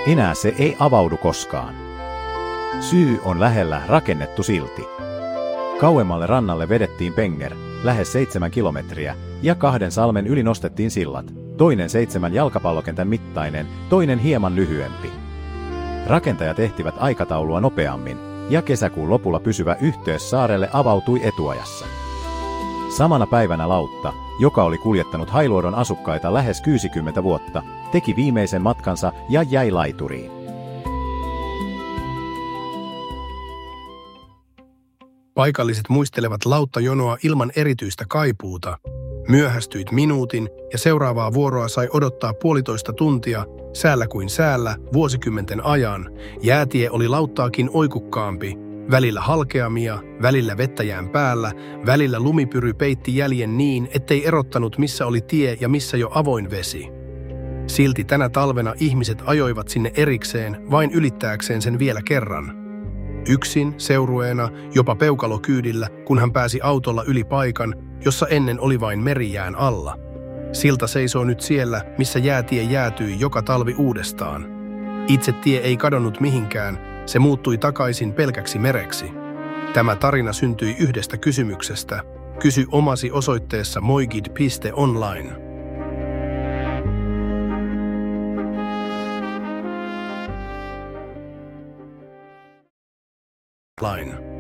Enää se ei avaudu koskaan. Syy on lähellä rakennettu silti. Kauemmalle rannalle vedettiin Penger, lähes 7 kilometriä, ja 2 salmen yli nostettiin sillat. Toinen 7 jalkapallokentän mittainen, toinen hieman lyhyempi. Rakentajat ehtivät aikataulua nopeammin, ja kesäkuun lopulla pysyvä yhteys saarelle avautui etuajassa. Samana päivänä lautta, joka oli kuljettanut Hailuodon asukkaita lähes 60 vuotta, teki viimeisen matkansa ja jäi laituriin. Paikalliset muistelevat lauttajonoa ilman erityistä kaipuuta. Myöhästyit minuutin ja seuraavaa vuoroa sai odottaa 1,5 tuntia, säällä kuin säällä, vuosikymmenten ajan. Jäätie oli lauttaakin oikukkaampi. Välillä halkeamia, välillä vettä jään päällä, välillä lumipyry peitti jäljen niin, ettei erottanut missä oli tie ja missä jo avoin vesi. Silti tänä talvena ihmiset ajoivat sinne erikseen, vain ylittääkseen sen vielä kerran. Yksin, seurueena, jopa peukalokyydillä, kun hän pääsi autolla yli paikan, jossa ennen oli vain merijään alla. Silta seisoo nyt siellä, missä jäätie jäätyi joka talvi uudestaan. Itse tie ei kadonnut mihinkään, se muuttui takaisin pelkäksi mereksi. Tämä tarina syntyi yhdestä kysymyksestä. Kysy omasi osoitteessa moigid.online. Line.